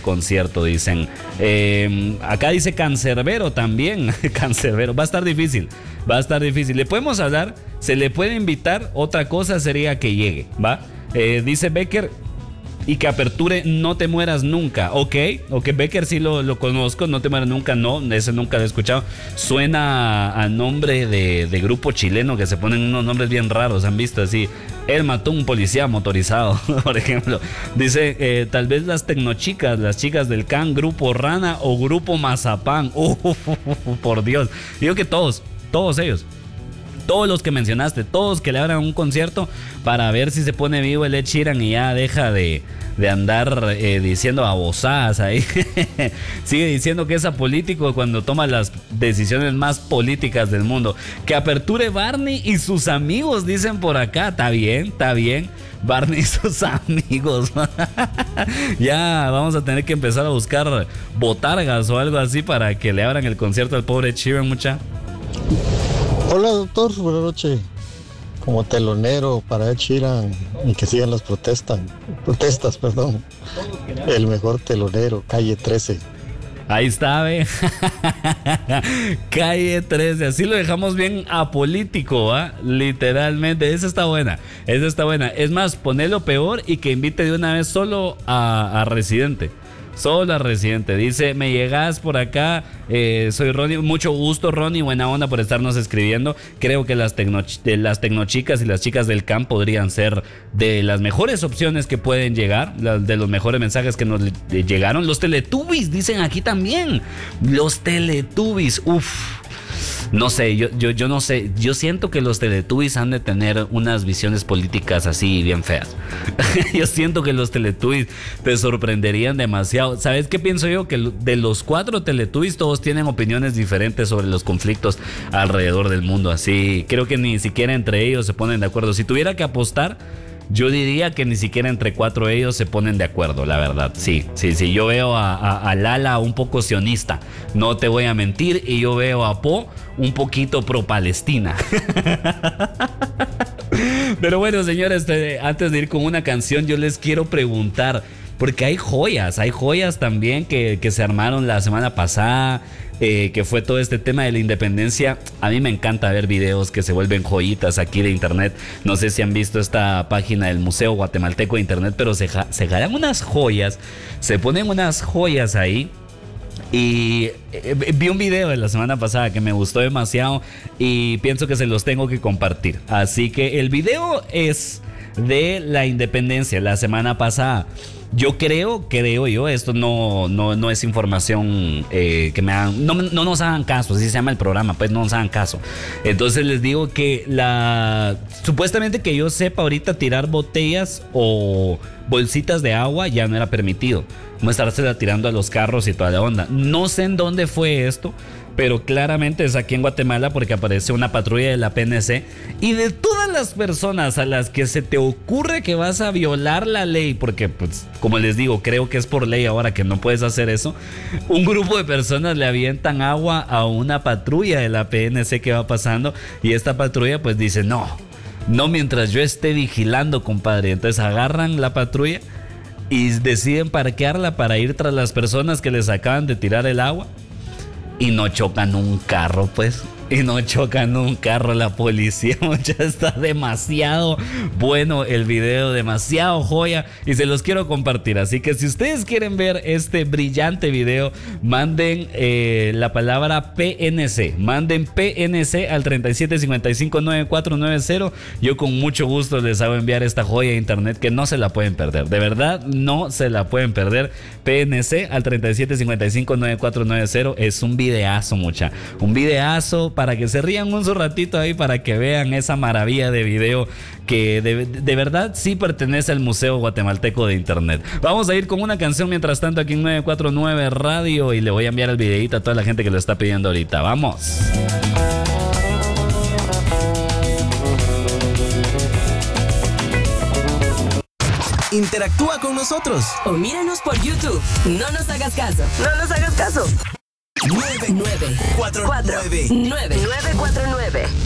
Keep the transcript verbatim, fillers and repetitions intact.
concierto, dicen. Eh, acá dice Cancerbero también. Cancerbero. Va a estar difícil. Va a estar difícil. Le podemos hablar, se le puede invitar. Otra cosa sería que llegue, ¿va? Eh, dice Becker. Y que aperture No Te Mueras Nunca. Ok, ok, Becker sí lo, lo conozco. No Te Mueras Nunca, no, ese nunca lo he escuchado. Suena a, a nombre de, de grupo chileno, que se ponen unos nombres bien raros. Han visto así: él mató a un policía motorizado, por ejemplo. Dice, eh, tal vez las tecnochicas, las chicas del Can, Grupo Rana o Grupo Mazapán. Uh, uh, uh, uh, por Dios. Digo que todos, todos ellos. Todos los que mencionaste, todos que le abran un concierto para ver si se pone vivo el Ed Sheeran y ya deja de, de andar eh, diciendo babosadas ahí. Sigue diciendo que es apolítico cuando toma las decisiones más políticas del mundo. Que aperture Barney y sus amigos, dicen por acá. Está bien, está bien. Barney y sus amigos. Ya vamos a tener que empezar a buscar botargas o algo así para que le abran el concierto al pobre Ed Sheeran, mucha. Hola doctor, buenas noches. Como telonero para Ed Sheeran y que sigan las protestas, protestas, perdón. El mejor telonero, Calle trece. Ahí está, ve. Calle trece, así lo dejamos bien apolítico, ¿va? Literalmente, esa está buena, esa está buena. Es más, ponelo peor y que invite de una vez solo a, a Residente. Solo a Residente. Dice, me llegas por acá, eh, soy Ronnie, mucho gusto Ronnie, buena onda por estarnos escribiendo. Creo que las, tecno, las tecnochicas y las chicas del camp podrían ser de las mejores opciones que pueden llegar, de los mejores mensajes que nos llegaron. Los Teletubbies, dicen aquí también. Los Teletubbies, uff. No sé, yo, yo, yo no sé, yo siento que los Teletubbies han de tener unas visiones políticas así bien feas. Yo siento que los Teletubbies te sorprenderían demasiado. ¿Sabes qué pienso yo? Que de los cuatro Teletubbies todos tienen opiniones diferentes sobre los conflictos alrededor del mundo. Así, creo que ni siquiera entre ellos se ponen de acuerdo. Si tuviera que apostar, yo diría que ni siquiera entre cuatro ellos se ponen de acuerdo, la verdad. Sí, sí, sí. Yo veo a, a, a Lala un poco sionista, no te voy a mentir. Y yo veo a Po un poquito pro-Palestina. Pero bueno, señores, antes de ir con una canción, yo les quiero preguntar, porque hay joyas, hay joyas también que, que se armaron la semana pasada, eh, que fue todo este tema de la independencia. A mí me encanta ver videos que se vuelven joyitas aquí de internet. No sé si han visto esta página del Museo Guatemalteco de Internet, pero se, se jalan unas joyas, se ponen unas joyas ahí. Y eh, vi un video de la semana pasada que me gustó demasiado y pienso que se los tengo que compartir. Así que el video es de la independencia la semana pasada. Yo creo, creo yo, esto no, no, no es información eh, que me hagan, no, no nos hagan caso, así se llama el programa, pues no nos hagan caso. Entonces les digo que la, supuestamente que yo sepa ahorita tirar botellas o bolsitas de agua ya no era permitido. Como estársela tirando a los carros y toda la onda. No sé en dónde fue esto, pero claramente es aquí en Guatemala porque aparece una patrulla de la P N C. Y de todas las personas a las que se te ocurre que vas a violar la ley, porque pues como les digo, creo que es por ley ahora que no puedes hacer eso, un grupo de personas le avientan agua a una patrulla de la P N C que va pasando. Y esta patrulla pues dice, no, no mientras yo esté vigilando, compadre. Entonces agarran la patrulla y deciden parquearla para ir tras las personas que les acaban de tirar el agua. Y no chocan un carro, pues. Y no chocan un carro la policía. Ya está demasiado bueno el video, demasiado joya. Y se los quiero compartir. Así que si ustedes quieren ver este brillante video, manden eh, la palabra P N C. Manden P N C al treinta y siete cincuenta y cinco noventa y cuatro noventa. Yo con mucho gusto les hago enviar esta joya de internet que no se la pueden perder. De verdad, no se la pueden perder. P N C al treinta y siete cincuenta y cinco noventa y cuatro noventa. Es un videazo, mucha. Un videazo para que se rían un ratito ahí, para que vean esa maravilla de video que de, de verdad sí pertenece al Museo Guatemalteco de Internet. Vamos a ir con una canción mientras tanto aquí en nueve cuatro nueve Radio y le voy a enviar el videito a toda la gente que lo está pidiendo ahorita. ¡Vamos! Interactúa con nosotros o míranos por YouTube. No nos hagas caso. No nos hagas caso. nueve nueve cuatro nueve nueve nueve cuatro nueve